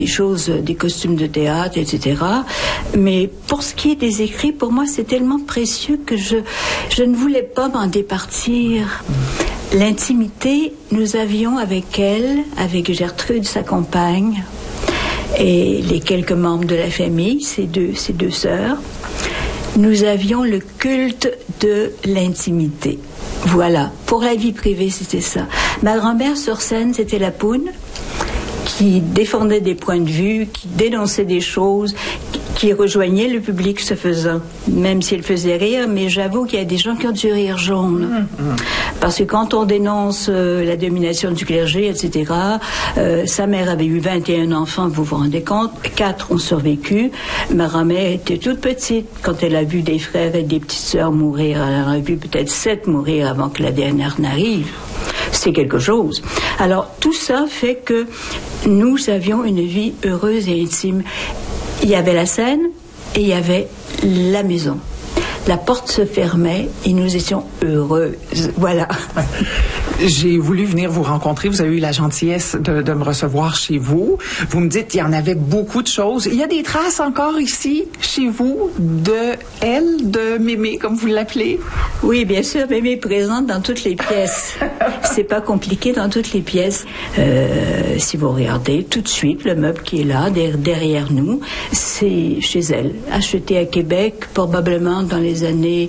des choses, des costumes de théâtre, etc. Mais pour ce qui est des écrits, pour moi, c'est tellement précieux que je ne voulais pas m'en départir. L'intimité, nous avions avec elle, avec Gertrude, sa compagne, et les quelques membres de la famille, ces deux sœurs, nous avions le culte de l'intimité. Voilà, pour la vie privée, c'était ça. Ma grand-mère sur scène, c'était la Poune, qui défendait des points de vue, qui dénonçait des choses, qui rejoignait le public ce faisant, même s'il faisait rire, mais j'avoue qu'il y a des gens qui ont du rire jaune. Parce que quand on dénonce la domination du clergé, etc., sa mère avait eu 21 enfants, vous vous rendez compte, 4 ont survécu. Ma grand-mère était toute petite quand elle a vu des frères et des petites sœurs mourir. Elle en a vu peut-être 7 mourir avant que la dernière n'arrive. C'est quelque chose. Alors, tout ça fait que nous avions une vie heureuse et intime. Il y avait la scène et il y avait la maison. La porte se fermait et nous étions heureuses. Voilà. J'ai voulu venir vous rencontrer. Vous avez eu la gentillesse de me recevoir chez vous. Vous me dites qu'il y en avait beaucoup de choses. Il y a des traces encore ici, chez vous, de Mémé, comme vous l'appelez? Oui, bien sûr. Mémé est présente dans toutes les pièces. C'est pas compliqué dans toutes les pièces. Si vous regardez tout de suite, le meuble qui est là, derrière nous, c'est chez elle. Acheté à Québec, probablement dans les années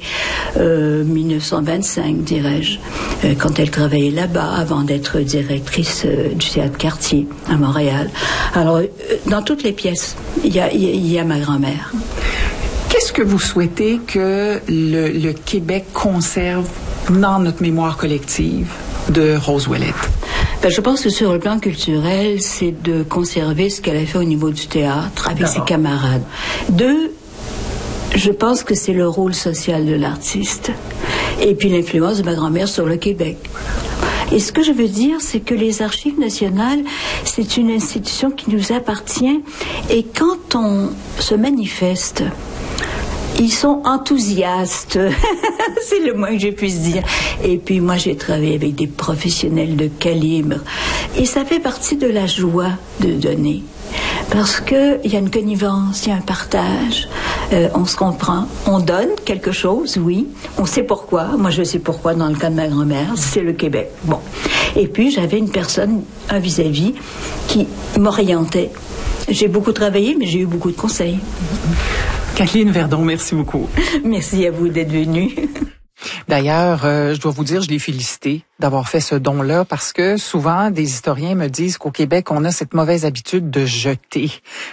1925, dirais-je, quand elle travaillait là-bas avant d'être directrice du théâtre Cartier à Montréal. Alors, dans toutes les pièces, il y a ma grand-mère. Qu'est-ce que vous souhaitez que le Québec conserve dans notre mémoire collective de Rose Ouellette? Je pense que sur le plan culturel, c'est de conserver ce qu'elle a fait au niveau du théâtre avec ses camarades. 2, je pense que c'est le rôle social de l'artiste. Et puis l'influence de ma grand-mère sur le Québec. Et ce que je veux dire, c'est que les Archives nationales, c'est une institution qui nous appartient. Et quand on se manifeste, ils sont enthousiastes. C'est le moins que je puisse dire. Et puis moi, j'ai travaillé avec des professionnels de calibre. Et ça fait partie de la joie de donner. Parce qu'il y a une connivence, il y a un partage, on se comprend, on donne quelque chose, oui, on sait pourquoi. Moi, je sais pourquoi dans le cas de ma grand-mère, c'est le Québec. Bon. Et puis, j'avais une personne, un vis-à-vis, qui m'orientait. J'ai beaucoup travaillé, mais j'ai eu beaucoup de conseils. Kathleen Verdon, merci beaucoup. Merci à vous d'être venue. D'ailleurs, je dois vous dire, je l'ai félicité d'avoir fait ce don-là parce que souvent, des historiens me disent qu'au Québec, on a cette mauvaise habitude de jeter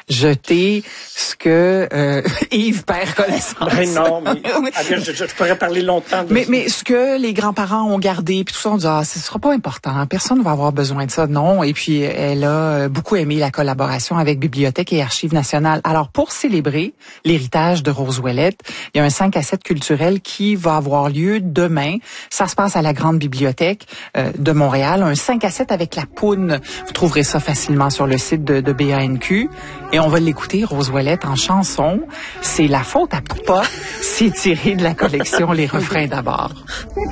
ce que Yves perd connaissance. Ben non, mais je pourrais parler longtemps de ça. Mais ce que les grands-parents ont gardé, puis tout ça, on dit, ce sera pas important, personne ne va avoir besoin de ça. Non, et puis elle a beaucoup aimé la collaboration avec Bibliothèque et Archives nationales. Alors, pour célébrer l'héritage de Rose Ouellette, il y a un 5 à 7 culturel qui va avoir lieu demain. Ça se passe à la Grande Bibliothèque de Montréal, un 5 à 7 avec la Poune. Vous trouverez ça facilement sur le site de BANQ. Et on va l'écouter, Rose Ouellette, en chanson. C'est La faute à Poupa. C'est tiré de la collection Les refrains d'abord.